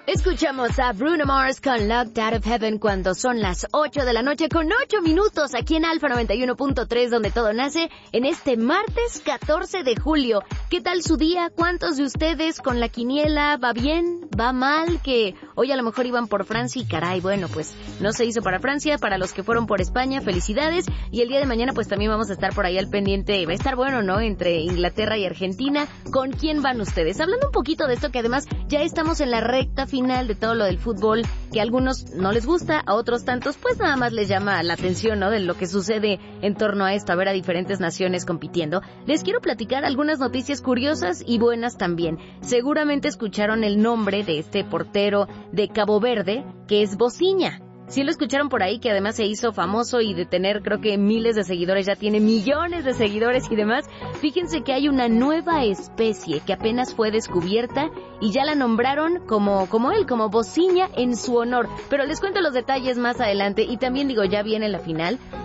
Escuchamos a Bruno Mars con Locked Out of Heaven cuando son las 8 de la noche con 8 minutos aquí en Alfa 91.3 donde todo nace en este martes 14 de julio. ¿Qué tal su día? ¿Cuántos de ustedes con la quiniela? ¿Va bien? ¿Va mal? Que hoy a lo mejor iban por Francia y caray, bueno, pues no se hizo para Francia. Para los que fueron por España, felicidades. Y el día de mañana pues también vamos a estar por ahí al pendiente. Va a estar bueno, ¿no? Entre Inglaterra y Argentina. ¿Con quién van ustedes? Hablando un poquito de esto que además ya estamos en la recta final de todo lo del fútbol, que a algunos no les gusta, a otros tantos pues nada más les llama la atención, ¿no? De lo que sucede en torno a esto, a ver a diferentes naciones compitiendo. Les quiero platicar algunas noticias curiosas y buenas también. Seguramente escucharon el nombre de este portero de Cabo Verde, que es Bociña. Sí lo escucharon por ahí, que además se hizo famoso y de tener creo que miles de seguidores, ya tiene millones de seguidores y demás. Fíjense que hay una nueva especie que apenas fue descubierta y ya la nombraron como él, como Bociña en su honor. Pero les cuento los detalles más adelante y también digo, ya viene la final.